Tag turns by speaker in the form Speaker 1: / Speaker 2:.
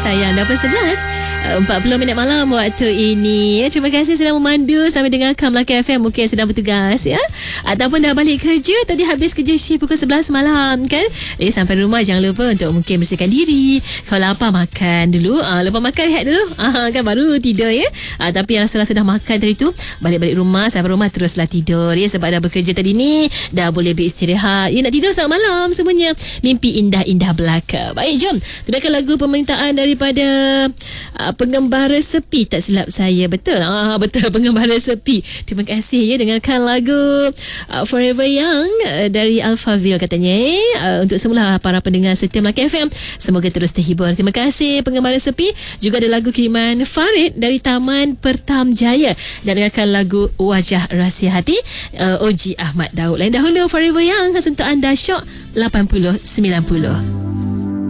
Speaker 1: sayang. Dah 40 minit malam waktu ini. Terima kasih sedang memandu sampai dengarkan Melaka FM. Mungkin sedang bertugas ya, ataupun dah balik kerja. Tadi habis kerja shift pukul 11 malam kan. Sampai rumah jangan lupa untuk mungkin bersihkan diri. Kalau lapar makan dulu. Lepas makan rehat dulu. Kan baru tidur ya. Tapi yang rasa-rasa dah makan tadi tu, balik-balik rumah, sampai rumah teruslah tidur ya. Sebab dah bekerja tadi ni, dah boleh beristirahat ya. Nak tidur selamat malam semuanya. Mimpi indah-indah belaka. Baik, jom dengarkan lagu permintaan daripada Pengembara Sepi, tak silap saya. Betul. Betul, Pengembara Sepi. Terima kasih ya. Dengarkan lagu Forever Young dari Alphaville katanya. Untuk semua para pendengar setia Melaka FM, semoga terus terhibur. Terima kasih Pengembara Sepi. Juga ada lagu kiriman Farid dari Taman Pertam Jaya. Dan dengarkan lagu Wajah Rahsia Hati Oji Ahmad Daud. Lain dahulu Forever Young khas untuk anda, Syok 80-90.